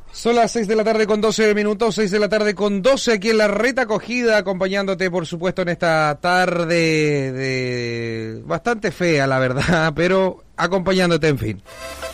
Son las 6 de la tarde con 12 minutos, 6 de la tarde con 12 aquí en la Reta Acogida, acompañándote por supuesto en esta tarde de bastante fea la verdad, pero acompañándote en fin.